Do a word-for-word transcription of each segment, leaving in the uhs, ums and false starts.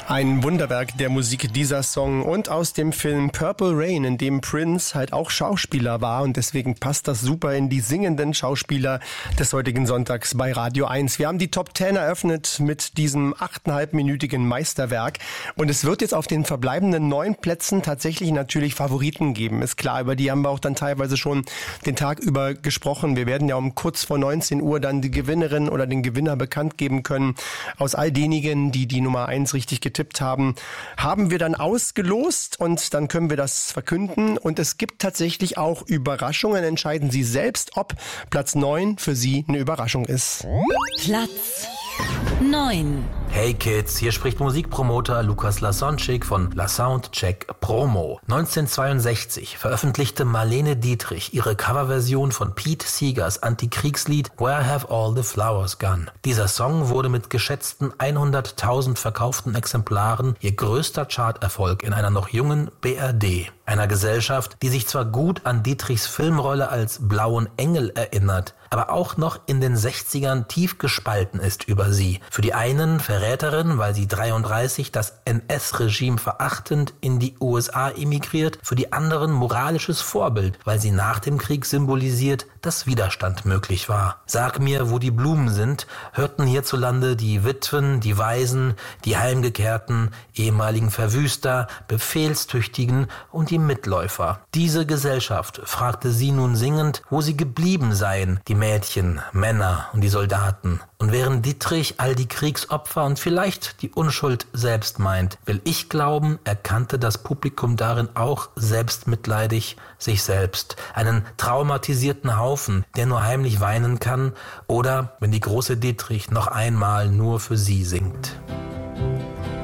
Ein Wunderwerk der Musik, dieser Song, und aus dem Film Purple Rain, in dem Prince halt auch Schauspieler war, und deswegen passt das super in die singenden Schauspieler des heutigen Sonntags bei Radio eins. Wir haben die Top Ten eröffnet mit diesem achteinhalbminütigen Meisterwerk, und es wird jetzt auf den verbleibenden neun Plätzen tatsächlich natürlich Favoriten geben, ist klar. Über die haben wir auch dann teilweise schon den Tag über gesprochen. Wir werden ja um kurz vor neunzehn Uhr dann die Gewinnerin oder den Gewinner bekannt geben können. Aus all denjenigen, die die Nummer eins richtig getippt haben, haben wir dann ausgelost, und dann können wir das verkünden. Und es gibt tatsächlich auch Überraschungen. Entscheiden Sie selbst, ob Platz neun für Sie eine Überraschung ist. Platz neun. Hey Kids, hier spricht Musikpromoter Lukas Lasonczyk von La Soundcheck Promo. neunzehnhundertzweiundsechzig veröffentlichte Marlene Dietrich ihre Coverversion von Pete Seegers Antikriegslied Where Have All the Flowers Gone? Dieser Song wurde mit geschätzten hunderttausend verkauften Exemplaren ihr größter Charterfolg in einer noch jungen B R D. Einer Gesellschaft, die sich zwar gut an Dietrichs Filmrolle als Blauen Engel erinnert, aber auch noch in den sechzigern tief gespalten ist über sie. Für die einen Verräterin, weil sie dreiunddreißig das N S-Regime verachtend in die U S A emigriert, für die anderen moralisches Vorbild, weil sie nach dem Krieg symbolisiert, dass Widerstand möglich war. Sag mir, wo die Blumen sind, hörten hierzulande die Witwen, die Waisen, die Heimgekehrten, ehemaligen Verwüster, Befehlstüchtigen und die Mitläufer. Diese Gesellschaft fragte sie nun singend, wo sie geblieben seien, die Mädchen, Männer und die Soldaten. Und während Dietrich all die Kriegsopfer und vielleicht die Unschuld selbst meint, will ich glauben, erkannte das Publikum darin auch selbstmitleidig sich selbst. Einen traumatisierten Haufen, der nur heimlich weinen kann, oder wenn die große Dietrich noch einmal nur für sie singt.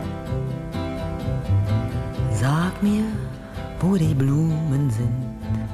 Sag mir, wo die Blumen sind,